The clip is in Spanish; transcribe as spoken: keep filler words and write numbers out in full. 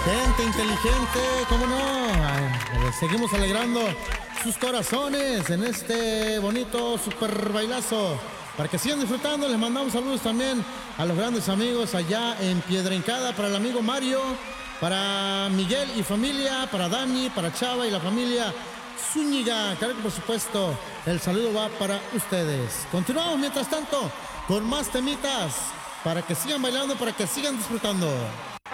Gente inteligente, ¿cómo no? Ay, seguimos alegrando sus corazones en este bonito super bailazo. Para que sigan disfrutando, les mandamos saludos también a los grandes amigos allá en Piedra Hincada, para el amigo Mario, para Miguel y familia, para Dani, para Chava y la familia Zúñiga. Claro que por supuesto, el saludo va para ustedes. Continuamos mientras tanto con más temitas para que sigan bailando, para que sigan disfrutando.